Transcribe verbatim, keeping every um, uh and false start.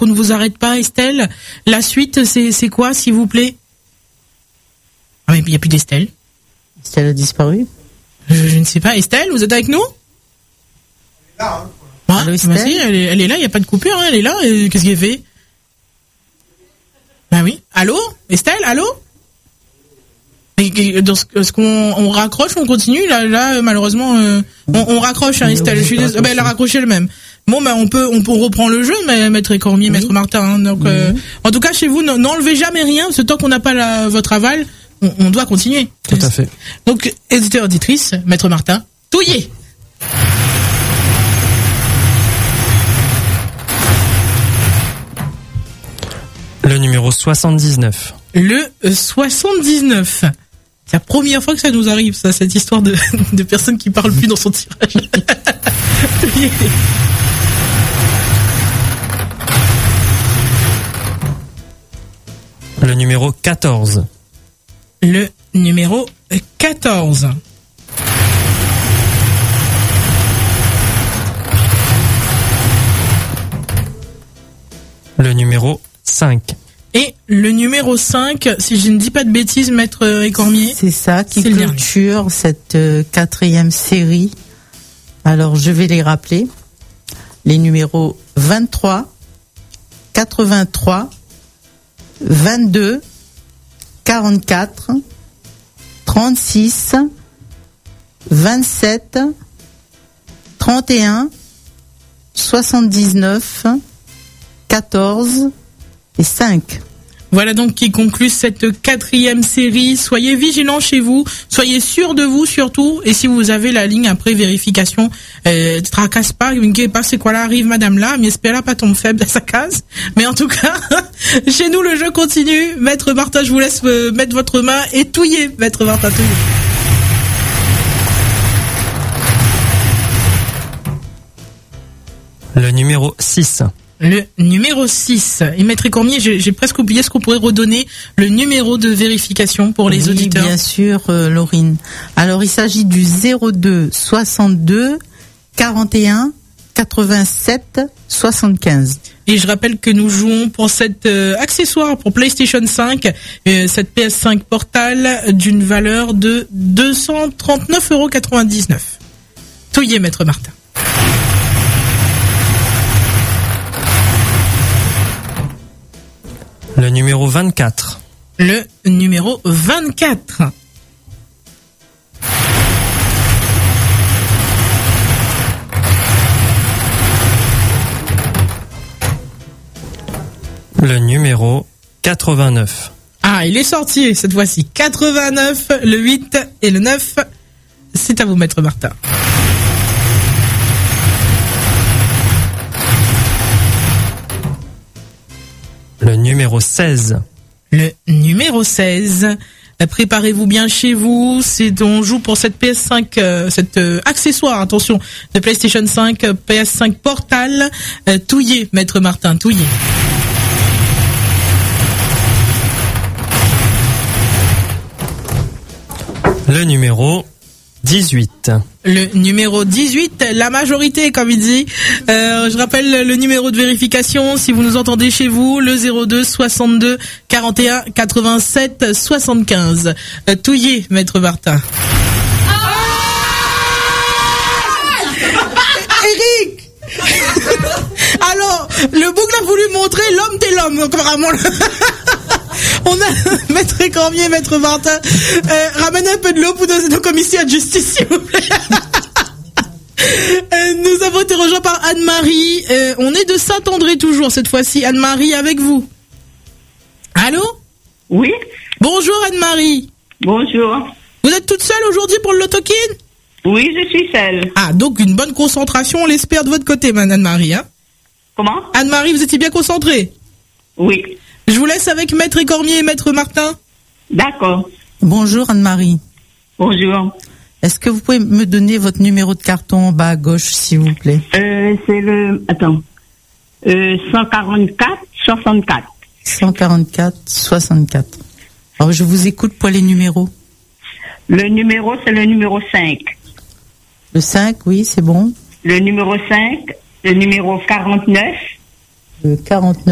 qu'on ne vous arrête pas, Estelle. La suite, c'est, c'est quoi, s'il vous plaît? Ah, mais il n'y a plus d'Estelle. Estelle a disparu? je, je ne sais pas. Estelle, vous êtes avec nous? Elle est là, hein. Ah, Allô, bah Estelle si, elle, est, elle est là, il n'y a pas de coupure, hein, elle est là. Et qu'est-ce qu'elle fait? Bah oui. Allô? Estelle, allô? Mais, est-ce qu'on on raccroche ou on continue? Là, là malheureusement, euh, on, on raccroche, hein, Estelle. Je suis désolée. Ben, elle a raccroché elle-même. Bon, ben, on peut, on peut reprendre le jeu, mais Maître Cormier, oui. Maître Martin. Hein, donc, oui. euh, en tout cas, chez vous, n'enlevez jamais rien, parce que tant qu'on n'a pas la, votre aval, on, on doit continuer. Tout à fait. Donc, éditeur, auditrice, Maître Martin, touillez. Le numéro soixante-dix-neuf. Le soixante-dix-neuf. C'est la première fois que ça nous arrive, ça, cette histoire de, de personnes qui parlent plus dans son tirage. Le numéro quatorze. Le numéro quatorze. Le numéro cinq. Et le numéro cinq, si je ne dis pas de bêtises, Maître Cormier. C'est ça qui clôture cette euh, quatrième série. Alors, je vais les rappeler. Les numéros vingt-trois, quatre-vingt-trois, vingt-deux, quarante-quatre, trente-six, vingt-sept, trente et un, soixante-dix-neuf, quatorze et cinq. Voilà donc qui conclut cette quatrième série. Soyez vigilants chez vous, soyez sûrs de vous surtout. Et si vous avez la ligne après vérification, euh, tracasse pas, ne pas c'est quoi là arrive madame là, mais espère là pas tombe faible à sa case. Mais en tout cas, chez nous le jeu continue. Maître Martin, je vous laisse euh, mettre votre main et touiller, Maître Martin, touiller. Le numéro six. Le numéro six. Et Maître Cormier, j'ai, j'ai presque oublié ce qu'on pourrait redonner le numéro de vérification pour les oui, auditeurs. Bien sûr, euh, Laurine. Alors, il s'agit du zéro deux soixante-deux quarante et un quatre-vingt-sept soixante-quinze. Et je rappelle que nous jouons pour cet euh, accessoire pour PlayStation cinq, euh, cette P S cinq Portal d'une valeur de deux cent trente-neuf euros quatre-vingt-dix-neuf. Touillez, Maître Martin. Le numéro vingt-quatre. Le numéro vingt-quatre. Le numéro quatre-vingt-neuf. Ah, il est sorti cette fois-ci. quatre-vingt-neuf, le huit et le neuf. C'est à vous, Maître Martin. Le numéro seize. Le numéro seize. Préparez-vous bien chez vous. C'est on joue pour cette P S cinq, euh, cet euh, accessoire, attention, de PlayStation cinq, euh, P S cinq Portal. Euh, touillez, Maître Martin, touillez. Le numéro dix-huit. Le numéro dix-huit, la majorité, comme il dit. Euh, je rappelle le numéro de vérification, si vous nous entendez chez vous, le zéro deux soixante-deux quarante et un quatre-vingt-sept soixante-quinze. Euh, touillez, Maître Martin. Eric. Alors, le boucle a voulu montrer l'homme t'es l'homme, donc vraiment. On a Maître Cormier, Maître Martin, euh, ramenez un peu de l'eau pour nos, nos commissaires de justice, s'il vous plaît. euh, nous avons été rejoints par Anne-Marie. Euh, on est de Saint-André toujours cette fois-ci. Anne-Marie, avec vous. Allô? Oui. Bonjour Anne-Marie. Bonjour. Vous êtes toute seule aujourd'hui pour le Loto-Kin? Oui, je suis seule. Ah, donc une bonne concentration, on l'espère de votre côté, Madame Anne-Marie. Hein? Comment? Anne-Marie, vous étiez bien concentrée? Oui. Je vous laisse avec Maître Cormier et Maître Martin. D'accord. Bonjour Anne-Marie. Bonjour. Est-ce que vous pouvez me donner votre numéro de carton en bas à gauche, s'il vous plaît? Euh, c'est le... Attends. Euh, cent quarante-quatre soixante-quatre. cent quarante-quatre soixante-quatre. Alors, je vous écoute pour les numéros. Le numéro, c'est le numéro cinq. Le cinq, oui, c'est bon. Le numéro cinq, le numéro quarante-neuf. Le quarante-neuf.